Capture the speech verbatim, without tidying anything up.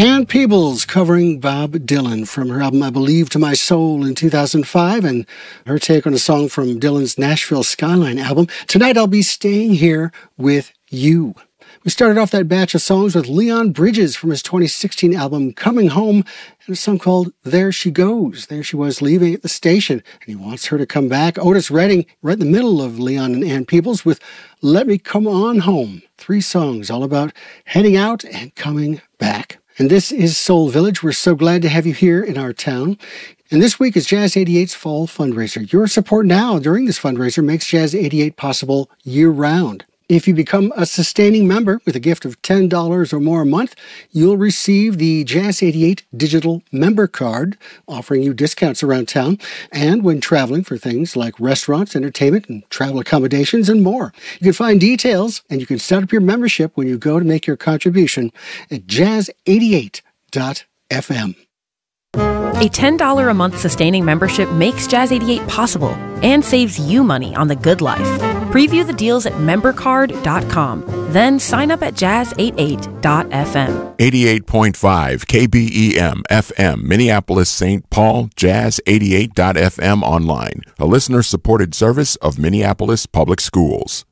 Ann Peebles covering Bob Dylan from her album I Believe to My Soul in two thousand five, and her take on a song from Dylan's Nashville Skyline album. Tonight I'll be staying here with you. We started off that batch of songs with Leon Bridges from his twenty sixteen album Coming Home, and a song called There She Goes. There she was leaving at the station, and he wants her to come back. Otis Redding, right in the middle of Leon and Ann Peebles, with Let Me Come On Home. Three songs all about heading out and coming back. And this is Soul Village. We're so glad to have you here in our town. And this week is Jazz eighty-eight's fall fundraiser. Your support now during this fundraiser makes Jazz eighty-eight possible year-round. If you become a sustaining member with a gift of ten dollars or more a month, you'll receive the Jazz eighty-eight digital member card, offering you discounts around town and when traveling for things like restaurants, entertainment, and travel accommodations, and more. You can find details and you can set up your membership when you go to make your contribution at jazz eighty-eight dot f m. A ten dollars a month sustaining membership makes Jazz eighty-eight possible and saves you money on the good life. Preview the deals at member card dot com. Then sign up at jazz eighty-eight dot f m. eighty-eight point five K B E M F M, Minneapolis, Saint Paul, jazz eighty-eight dot f m online, a listener-supported service of Minneapolis Public Schools.